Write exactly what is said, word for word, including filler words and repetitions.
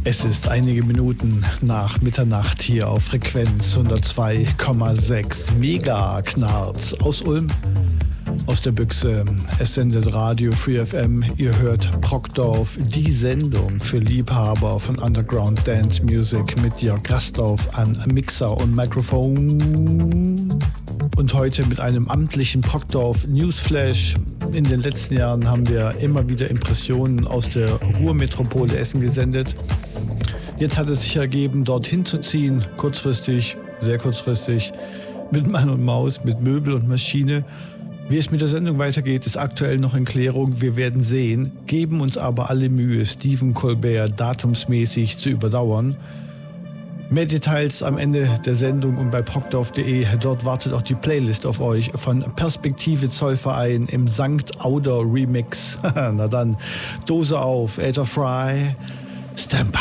Es ist einige Minuten nach Mitternacht hier auf Frequenz hundertzwei Komma sechs Mega Knarz aus Ulm, aus der Büchse. Es sendet Radio Free F M. Ihr hört Brockdorf, die Sendung für Liebhaber von Underground Dance Music mit Jörg Grasdorf an Mixer und Mikrofon. Und heute mit einem amtlichen Brockdorf Newsflash. In den letzten Jahren haben wir immer wieder Impressionen aus der Ruhrmetropole Essen gesendet. Jetzt hat es sich ergeben, dorthin zu ziehen, kurzfristig, sehr kurzfristig, mit Mann und Maus, mit Möbel und Maschine. Wie es mit der Sendung weitergeht, ist aktuell noch in Klärung. Wir werden sehen, geben uns aber alle Mühe, Stephen Colbert datumsmäßig zu überdauern. Mehr Details am Ende der Sendung und bei brockdorf punkt de. Dort wartet auch die Playlist auf euch von Perspektive Zollverein im Sankt Auder Remix. Na dann, Dose auf, Äther Fry, Stand by.